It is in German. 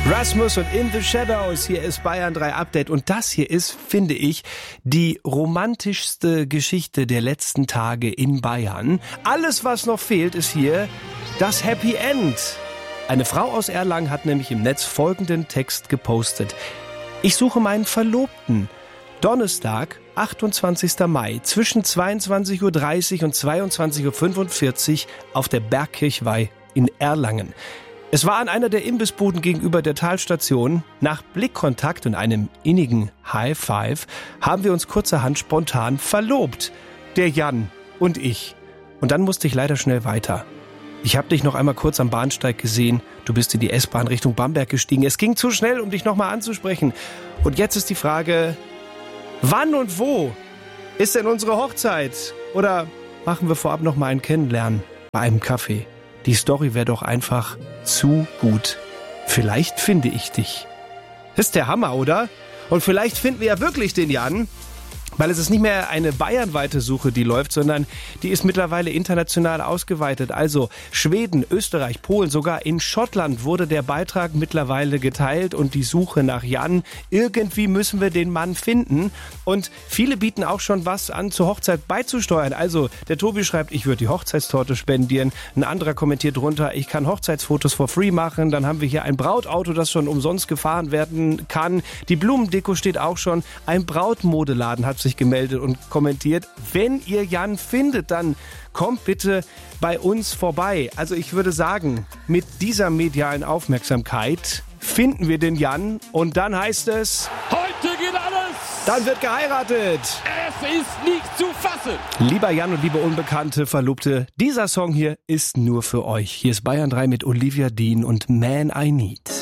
Rasmus und In the Shadows, hier ist Bayern 3 Update und das hier ist, finde ich, die romantischste Geschichte der letzten Tage in Bayern. Alles, was noch fehlt, ist hier das Happy End. Eine Frau aus Erlangen hat nämlich im Netz folgenden Text gepostet. Ich suche meinen Verlobten. Donnerstag, 28. Mai, zwischen 22.30 Uhr und 22.45 Uhr auf der Bergkirchweih in Erlangen. Es war an einer der Imbissbuden gegenüber der Talstation. Nach Blickkontakt und einem innigen High Five haben wir uns kurzerhand spontan verlobt. Der Jan und ich. Und dann musste ich leider schnell weiter. Ich habe dich noch einmal kurz am Bahnsteig gesehen. Du bist in die S-Bahn Richtung Bamberg gestiegen. Es ging zu schnell, um dich nochmal anzusprechen. Und jetzt ist die Frage, wann und wo ist denn unsere Hochzeit? Oder machen wir vorab nochmal ein Kennenlernen bei einem Kaffee? Die Story wäre doch einfach zu gut. Vielleicht finde ich dich. Ist der Hammer, oder? Und vielleicht finden wir ja wirklich den Jan, weil es ist nicht mehr eine bayernweite Suche, die läuft, sondern die ist mittlerweile international ausgeweitet. Also Schweden, Österreich, Polen, sogar in Schottland wurde der Beitrag mittlerweile geteilt und die Suche nach Jan. Irgendwie müssen wir den Mann finden und viele bieten auch schon was an, zur Hochzeit beizusteuern. Also der Tobi schreibt, ich würde die Hochzeitstorte spendieren. Ein anderer kommentiert drunter, ich kann Hochzeitsfotos for free machen. Dann haben wir hier ein Brautauto, das schon umsonst gefahren werden kann. Die Blumendeko steht auch schon. Ein Brautmodeladen hat sich gemeldet und kommentiert, wenn ihr Jan findet, dann kommt bitte bei uns vorbei. Also ich würde sagen, mit dieser medialen Aufmerksamkeit finden wir den Jan und dann heißt es, heute geht alles! Dann wird geheiratet! Es ist nicht zu fassen! Lieber Jan und liebe unbekannte Verlobte, dieser Song hier ist nur für euch. Hier ist Bayern 3 mit Olivia Dean und Man I Need.